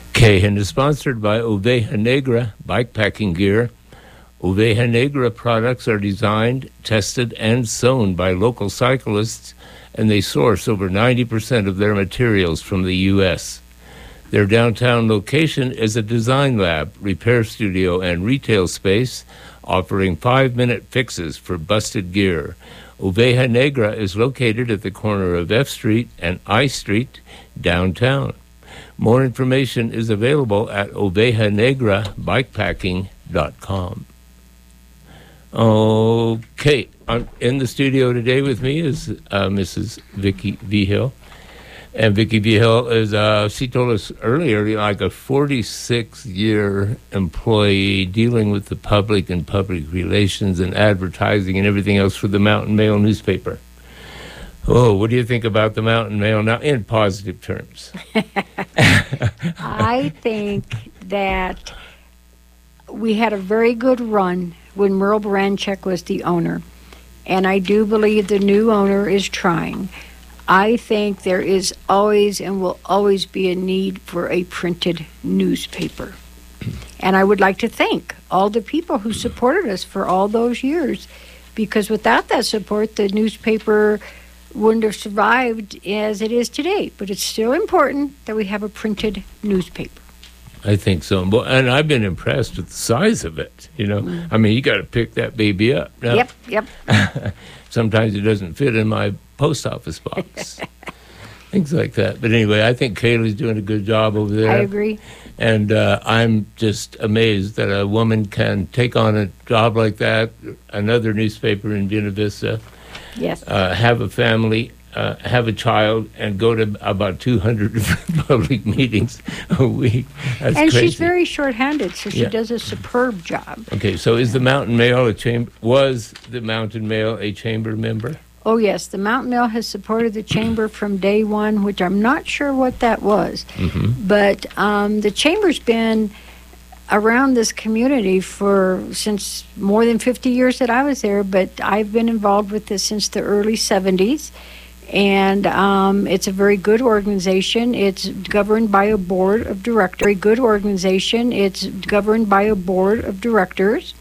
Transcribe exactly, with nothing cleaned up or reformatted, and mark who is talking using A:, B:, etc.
A: Okay, and is sponsored by Oveja Negra Bikepacking Gear. Oveja Negra products are designed, tested, and sewn by local cyclists, and they source over ninety percent of their materials from the U S Their downtown location is a design lab, repair studio, and retail space, offering five-minute fixes for busted gear. Oveja Negra is located at the corner of F Street and I Street, downtown. More information is available at oveja negra bikepacking dot com. Okay, I'm in the studio today with me is uh, Missus Vicki Vigil. And Vicki Vigil is, uh, she told us earlier, like a forty-six-year employee dealing with the public and public relations and advertising and everything else for the Mountain Mail newspaper. Oh, what do you think about the Mountain Mail now in positive terms?
B: I think that we had a very good run when Merle Baranchek was the owner, and I do believe the new owner is trying. I think there is always and will always be a need for a printed newspaper. And I would like to thank all the people who supported us for all those years, because without that support, the newspaper wouldn't have survived as it is today. But it's still important that we have a printed newspaper.
A: I think so. And I've been impressed with the size of it, you know. Mm. I mean, you got to pick that baby up. Now,
B: yep, yep.
A: Sometimes it doesn't fit in my post office box. Things like that. But anyway, I think Kaylee's doing a good job over there.
B: I agree.
A: And uh, I'm just amazed that a woman can take on a job like that, another newspaper in Buena Vista,
B: yes,
A: uh, have a family, uh, have a child, and go to about two hundred public meetings a week. That's
B: and
A: crazy.
B: She's very short-handed, so she
A: Yeah.
B: does a superb job.
A: Okay, so is the Mountain Mail a chamber? Was the Mountain Mail a chamber member?
B: Oh, yes. The Mountain Mail has supported the chamber from day one, which I'm not sure what that was.
A: Mm-hmm.
B: But um, the chamber's been around this community for since more than fifty years that I was there, but I've been involved with this since the early seventies. And um, it's a very good organization. It's governed by a board of directors. Very good organization. It's governed by a board of directors.